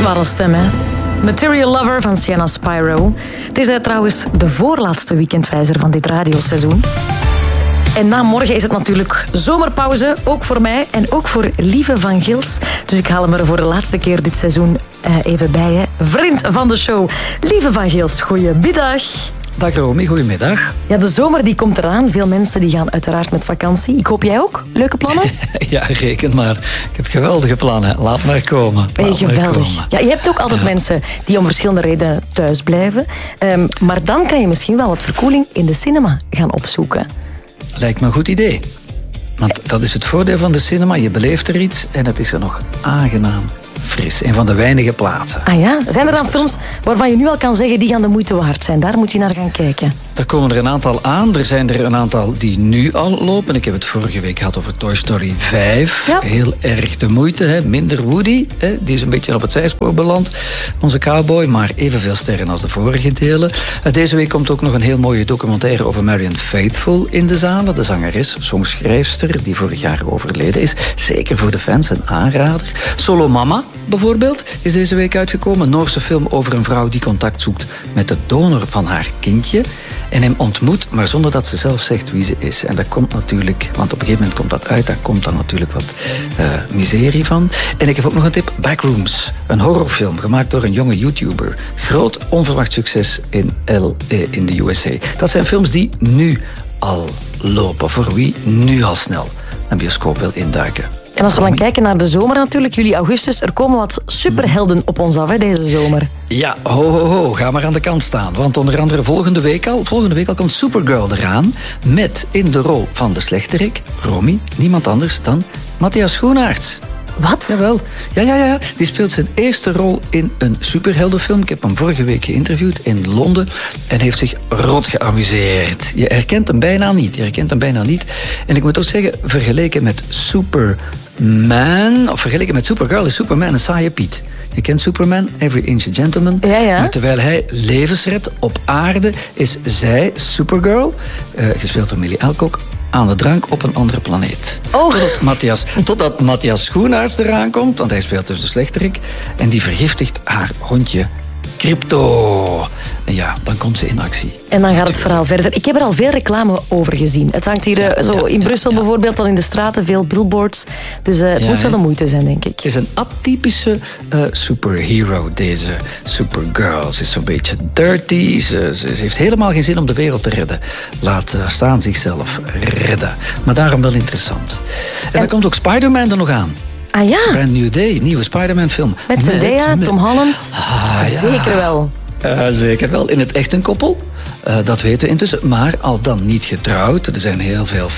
Wat een stem, hè? Material Lover van Sienna Spyro. Het is trouwens de voorlaatste weekendwijzer van dit radioseizoen. En na morgen is het natuurlijk zomerpauze, ook voor mij en ook voor Lieve van Gils. Dus ik haal hem er voor de laatste keer dit seizoen even bij. Hè. Vriend van de show, Lieve van Gils, goedemiddag. Dag Romy, goedemiddag. Ja, de zomer die komt eraan. Veel mensen die gaan uiteraard met vakantie. Ik hoop jij ook. Leuke plannen? Ja, reken maar. Ik heb geweldige plannen. Laat maar komen. Geweldig. Ja, je hebt ook altijd mensen die om verschillende redenen thuis blijven. Maar dan kan je misschien wel wat verkoeling in de cinema gaan opzoeken. Lijkt me een goed idee. Want dat is het voordeel van de cinema. Je beleeft er iets en het is er nog aangenaam fris. Een van de weinige plaatsen. Ah ja? Zijn er dan films waarvan je nu al kan zeggen die gaan de moeite waard zijn? Daar moet je naar gaan kijken. Er komen er een aantal aan. Er zijn er een aantal die nu al lopen. Ik heb het vorige week gehad over Toy Story 5. Ja. Heel erg de moeite. Hè. Minder Woody. Hè. Die is een beetje op het zijspoor beland. Onze cowboy. Maar evenveel sterren als de vorige delen. Deze week komt ook nog een heel mooie documentaire over Marianne Faithfull in de zalen. De zangeres, songschrijfster die vorig jaar overleden is. Zeker voor de fans een aanrader. Solo Mama bijvoorbeeld is deze week uitgekomen. Een Noorse film over een vrouw die contact zoekt met de donor van haar kindje. En hem ontmoet, maar zonder dat ze zelf zegt wie ze is. En dat komt natuurlijk, want op een gegeven moment komt dat uit, daar komt dan natuurlijk wat miserie van. En ik heb ook nog een tip, Backrooms. Een horrorfilm gemaakt door een jonge YouTuber. Groot onverwacht succes in de USA. Dat zijn films die nu al lopen, voor wie nu al snel een bioscoop wil induiken. En als we dan kijken naar de zomer natuurlijk, juli, augustus, er komen wat superhelden op ons af hè, deze zomer. Ja, ho, ga maar aan de kant staan. Want onder andere volgende week al komt Supergirl eraan. Met in de rol van de slechterik, Romy, niemand anders dan Matthias Schoenaerts. Wat? Jawel. Ja. Die speelt zijn eerste rol in een superheldenfilm. Ik heb hem vorige week geïnterviewd in Londen en heeft zich rot geamuseerd. Je herkent hem bijna niet. En ik moet ook zeggen, vergeleken met Superman, of vergeleken met Supergirl, is Superman een saaie Piet. Je kent Superman, Every Inch a Gentleman. Ja. Maar terwijl hij levens redt op aarde, is zij, Supergirl, gespeeld door Millie Alcock, aan de drank op een andere planeet. Oh. Totdat Matthias Schoenaerts eraan komt, want hij speelt dus de slechterik, en die vergiftigt haar hondje Crypto. En ja, dan komt ze in actie. En dan gaat het verhaal verder. Ik heb er al veel reclame over gezien. Het hangt hier in Brussel bijvoorbeeld, dan in de straten, veel billboards. Dus het moet wel de moeite zijn, denk ik. Het is een atypische superhero, deze Supergirl. Ze is zo'n beetje dirty. Ze heeft helemaal geen zin om de wereld te redden. Laat staan zichzelf redden. Maar daarom wel interessant. En dan komt ook Spider-Man er nog aan. Ah ja? Brand New Day, nieuwe Spider-Man film. Met Zendaya, Tom Holland. Zeker wel. Zeker wel. In het echt een koppel. Dat weten we intussen. Maar al dan niet getrouwd. Er zijn heel veel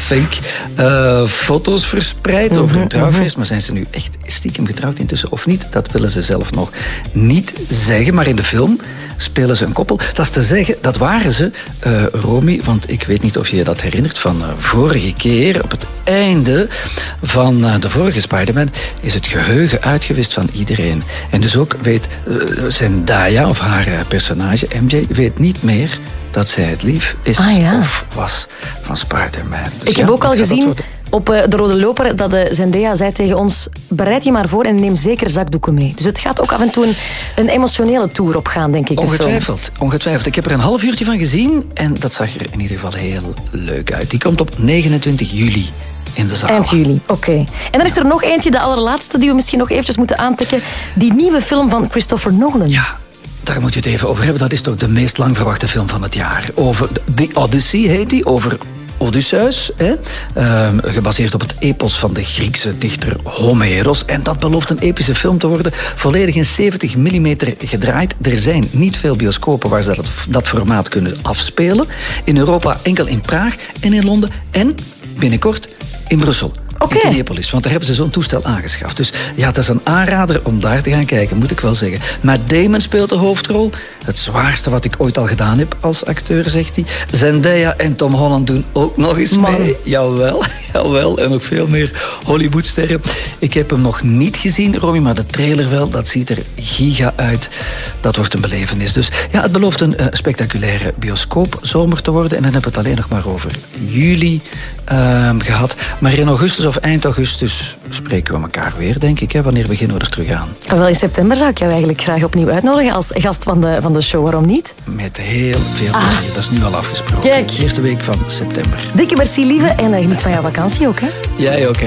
fake foto's verspreid over hun trouwfeest. Maar zijn ze nu echt stiekem getrouwd intussen of niet? Dat willen ze zelf nog niet zeggen. Maar in de film spelen ze een koppel. Dat is te zeggen, dat waren ze, Romy. Want ik weet niet of je je dat herinnert van vorige keer. Op het einde van de vorige Spider-Man is het geheugen uitgewist van iedereen. En dus ook weet Zendaya, of haar personage MJ, weet niet meer dat zij het lief is of was van Spider-Man. Dus ik heb ook al gezien op de Rode Loper dat Zendaya zei tegen ons, bereid je maar voor en neem zeker zakdoeken mee. Dus het gaat ook af en toe een emotionele tour op gaan, denk ik. Ongetwijfeld. Ik heb er een half uurtje van gezien en dat zag er in ieder geval heel leuk uit. Die komt op 29 juli. In de zaal. Eind juli, oké. En dan is er nog eentje, de allerlaatste, die we misschien nog eventjes moeten aantikken. Die nieuwe film van Christopher Nolan. Ja, daar moet je het even over hebben. Dat is toch de meest lang verwachte film van het jaar. Over The Odyssey heet die, over Odysseus, gebaseerd op het epos van de Griekse dichter Homeros. En dat belooft een epische film te worden, volledig in 70 mm gedraaid. Er zijn niet veel bioscopen waar ze dat formaat kunnen afspelen. In Europa enkel in Praag en in Londen en binnenkort in Brussel. In Kinepolis, want daar hebben ze zo'n toestel aangeschaft. Dus ja, het is een aanrader om daar te gaan kijken, moet ik wel zeggen. Matt Damon speelt de hoofdrol. Het zwaarste wat ik ooit al gedaan heb als acteur, zegt hij. Zendaya en Tom Holland doen ook nog eens mee. Jawel. En nog veel meer Hollywoodsterren. Ik heb hem nog niet gezien, Romy, maar de trailer wel. Dat ziet er giga uit. Dat wordt een belevenis. Dus ja, het belooft een spectaculaire bioscoopzomer te worden. En dan hebben we het alleen nog maar over juli gehad. Maar in augustus of eind augustus spreken we elkaar weer, denk ik. Hè? Wanneer beginnen we er terug aan? Wel, in september zou ik jou eigenlijk graag opnieuw uitnodigen als gast van de show. Waarom niet? Met heel veel plezier. Dat is nu al afgesproken. Kijk. Eerste week van september. Dikke merci, lieve. En geniet van jouw vakantie ook, hè? Jij ook, hè?